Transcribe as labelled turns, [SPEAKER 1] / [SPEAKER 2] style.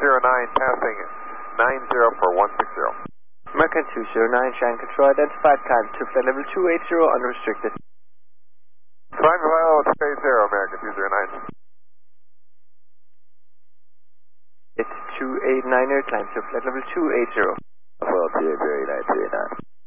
[SPEAKER 1] passing 90 for 160.
[SPEAKER 2] American 209, Shannon Control, identified climb to flight level 280, unrestricted.
[SPEAKER 1] Climb to flight level 280, American 209.
[SPEAKER 2] It's 289er, climb to flight level 280.
[SPEAKER 3] Well, 289, 289.